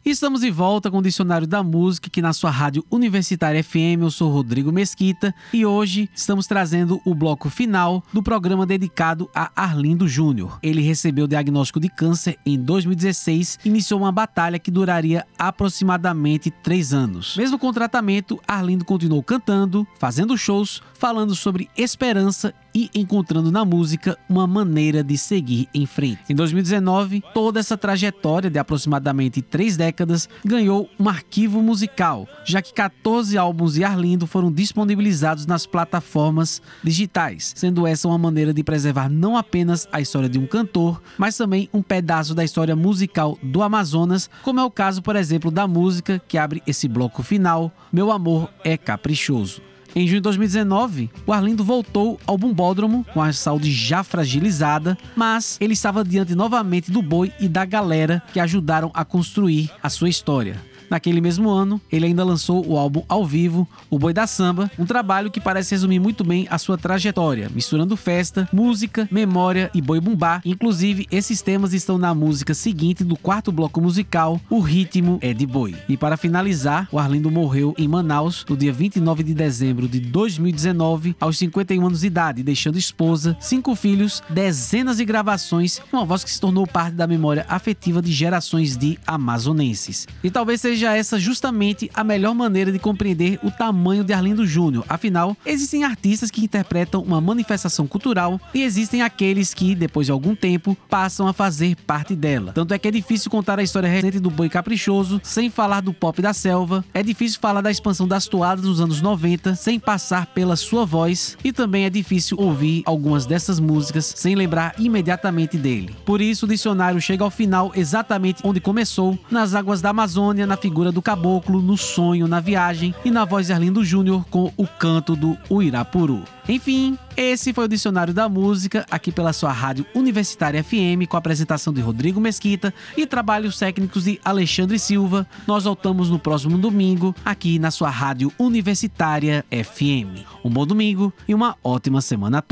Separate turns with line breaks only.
Estamos de volta com o Dicionário da Música, aqui na sua rádio Universitária FM. Eu sou Rodrigo Mesquita e hoje estamos trazendo o bloco final do programa dedicado a Arlindo Júnior. Ele recebeu o diagnóstico de câncer em 2016 e iniciou uma batalha que duraria aproximadamente 3 anos. Mesmo com o tratamento, Arlindo continuou cantando, fazendo shows, falando sobre esperança e encontrando na música uma maneira de seguir em frente. Em 2019, toda essa trajetória de aproximadamente 3 décadas ganhou um arquivo musical, já que 14 álbuns de Arlindo foram disponibilizados nas plataformas digitais, sendo essa uma maneira de preservar não apenas a história de um cantor, mas também um pedaço da história musical do Amazonas, como é o caso, por exemplo, da música que abre esse bloco final, Meu Amor é Caprichoso. Em junho de 2019, o Arlindo voltou ao Bumbódromo com a saúde já fragilizada, mas ele estava diante novamente do Boi e da galera que ajudaram a construir a sua história. Naquele mesmo ano, ele ainda lançou o álbum ao vivo, O Boi da Samba, um trabalho que parece resumir muito bem a sua trajetória, misturando festa, música, memória e boi bumbá. Inclusive, esses temas estão na música seguinte do 4º bloco musical, O Ritmo é de Boi. E para finalizar, o Arlindo morreu em Manaus no dia 29 de dezembro de 2019, aos 51 anos de idade, deixando esposa, 5 filhos, dezenas de gravações e uma voz que se tornou parte da memória afetiva de gerações de amazonenses. E talvez seja essa justamente a melhor maneira de compreender o tamanho de Arlindo Júnior. Afinal, existem artistas que interpretam uma manifestação cultural e existem aqueles que, depois de algum tempo, passam a fazer parte dela. Tanto é que é difícil contar a história recente do Boi Caprichoso sem falar do pop da selva, é difícil falar da expansão das toadas nos anos 90 sem passar pela sua voz, e também é difícil ouvir algumas dessas músicas sem lembrar imediatamente dele. Por isso, o dicionário chega ao final exatamente onde começou, nas águas da Amazônia, na figura do caboclo, no sonho, na viagem e na voz de Arlindo Júnior com o canto do Uirapuru. Enfim, esse foi o Dicionário da Música, aqui pela sua rádio Universitária FM, com a apresentação de Rodrigo Mesquita e trabalhos técnicos de Alexandre Silva. Nós voltamos no próximo domingo, aqui na sua rádio Universitária FM. Um bom domingo e uma ótima semana a todos.